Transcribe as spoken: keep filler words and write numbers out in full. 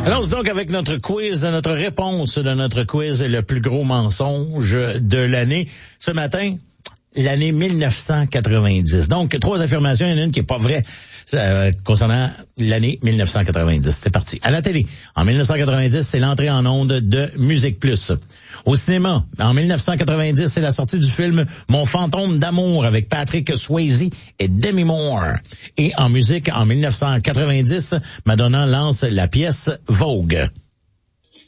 Allons donc avec notre quiz, notre réponse de notre quiz, le plus gros mensonge de l'année. Ce matin, l'année mille neuf cent quatre-vingt-dix. Donc, trois affirmations, il y en a une qui est pas vraie euh, concernant l'année mille neuf cent quatre-vingt-dix. C'est parti. À la télé, en mille neuf cent quatre-vingt-dix, c'est l'entrée en onde de Musique Plus. Au cinéma, en mille neuf cent quatre-vingt-dix, c'est la sortie du film Mon fantôme d'amour avec Patrick Swayze et Demi Moore. Et en musique, en mille neuf cent quatre-vingt-dix, Madonna lance la pièce Vogue.